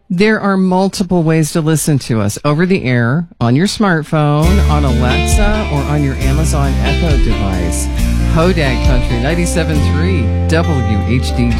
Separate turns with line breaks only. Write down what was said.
There are multiple ways to listen to us over the air, on your smartphone, on Alexa, or on your Amazon Echo device. Hodag Country 97.3 WHDG.